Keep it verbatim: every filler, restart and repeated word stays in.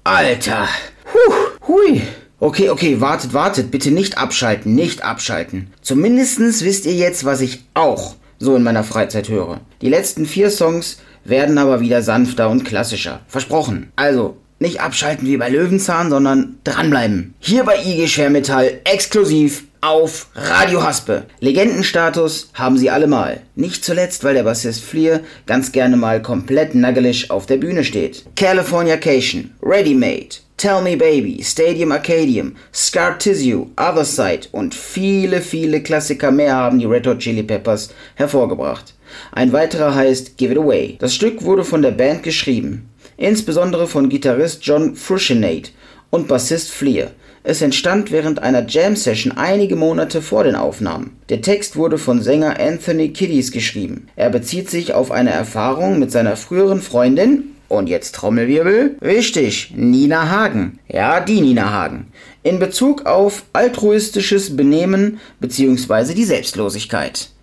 Alter. Huh, hui. Okay, okay, wartet, wartet, bitte nicht abschalten, nicht abschalten. Zumindestens wisst ihr jetzt, was ich auch so in meiner Freizeit höre. Die letzten vier Songs werden aber wieder sanfter und klassischer. Versprochen. Also, nicht abschalten wie bei Löwenzahn, sondern dranbleiben. Hier bei I G Schwermetall exklusiv auf Radio Haspe. Legendenstatus haben sie allemal. Nicht zuletzt, weil der Bassist Flea ganz gerne mal komplett naggelig auf der Bühne steht. Californication, Ready Made, Tell Me Baby, Stadium Arcadium, Scar Tissue, Other Side und viele, viele Klassiker mehr haben die Red Hot Chili Peppers hervorgebracht. Ein weiterer heißt Give It Away. Das Stück wurde von der Band geschrieben, insbesondere von Gitarrist John Frusciante und Bassist Flea. Es entstand während einer Jam-Session einige Monate vor den Aufnahmen. Der Text wurde von Sänger Anthony Kiedis geschrieben. Er bezieht sich auf eine Erfahrung mit seiner früheren Freundin, und jetzt Trommelwirbel, richtig, Nina Hagen. Ja, die Nina Hagen. In Bezug auf altruistisches Benehmen bzw. die Selbstlosigkeit.